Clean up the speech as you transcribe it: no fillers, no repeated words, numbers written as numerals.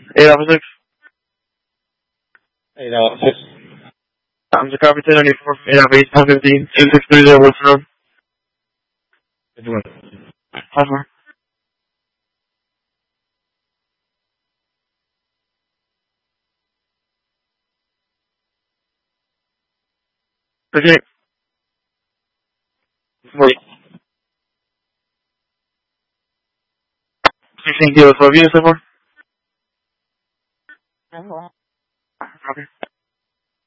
806. 806. I'm the copy 1094. 808. 115. 8630. What's the road? Good one. How's Okay. 16 kilos. What have you so far?